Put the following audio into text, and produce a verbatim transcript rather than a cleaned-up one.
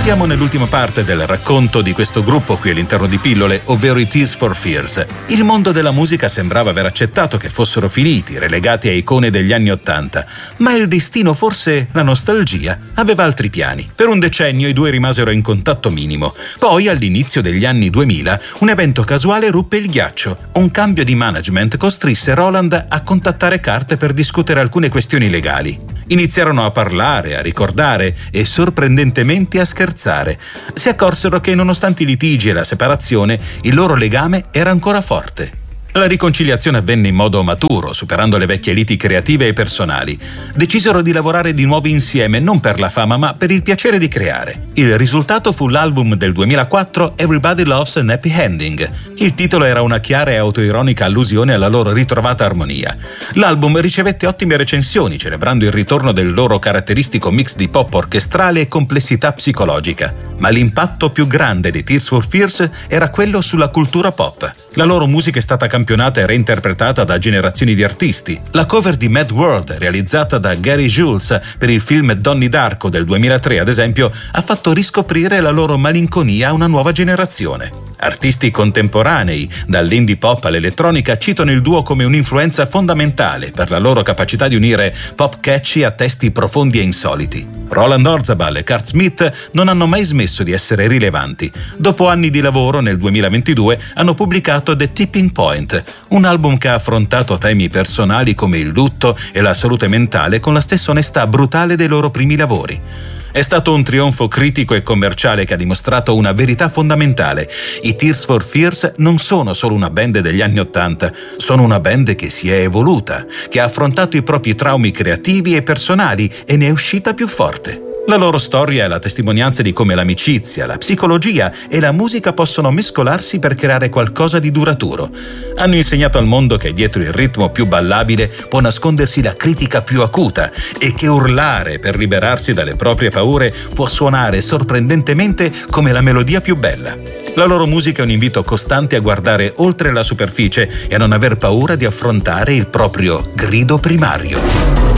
Siamo nell'ultima parte del racconto di questo gruppo qui all'interno di Pillole, ovvero i Tears for Fears. Il mondo della musica sembrava aver accettato che fossero finiti, relegati a icone degli anni Ottanta, ma il destino, forse la nostalgia, aveva altri piani. Per un decennio i due rimasero in contatto minimo. Poi, all'inizio degli anni duemila, un evento casuale ruppe il ghiaccio. Un cambio di management costrinse Roland a contattare Cart per discutere alcune questioni legali. Iniziarono a parlare, a ricordare e sorprendentemente a scherzare. Si accorsero che, nonostante i litigi e la separazione, il loro legame era ancora forte. La riconciliazione avvenne in modo maturo, superando le vecchie liti creative e personali. Decisero di lavorare di nuovo insieme, non per la fama, ma per il piacere di creare. Il risultato fu l'album del duemilaquattro Everybody Loves an Happy Ending. Il titolo era una chiara e autoironica allusione alla loro ritrovata armonia. L'album ricevette ottime recensioni, celebrando il ritorno del loro caratteristico mix di pop orchestrale e complessità psicologica. Ma l'impatto più grande di Tears for Fears era quello sulla cultura pop. La loro musica è stata campionata e reinterpretata da generazioni di artisti. La cover di Mad World, realizzata da Gary Jules per il film Donnie Darko del duemilatré, ad esempio, ha fatto riscoprire la loro malinconia a una nuova generazione. Artisti contemporanei, dall'indie pop all'elettronica, citano il duo come un'influenza fondamentale per la loro capacità di unire pop catchy a testi profondi e insoliti. Roland Orzabal e Cart Smith non hanno mai smesso di essere rilevanti. Dopo anni di lavoro, nel duemilaventidue hanno pubblicato The Tipping Point, un album che ha affrontato temi personali come il lutto e la salute mentale con la stessa onestà brutale dei loro primi lavori. È stato un trionfo critico e commerciale che ha dimostrato una verità fondamentale. I Tears for Fears non sono solo una band degli anni Ottanta, sono una band che si è evoluta, che ha affrontato i propri traumi creativi e personali e ne è uscita più forte. La loro storia è la testimonianza di come l'amicizia, la psicologia e la musica possono mescolarsi per creare qualcosa di duraturo. Hanno insegnato al mondo che dietro il ritmo più ballabile può nascondersi la critica più acuta e che urlare per liberarsi dalle proprie paure può suonare sorprendentemente come la melodia più bella. La loro musica è un invito costante a guardare oltre la superficie e a non aver paura di affrontare il proprio grido primario.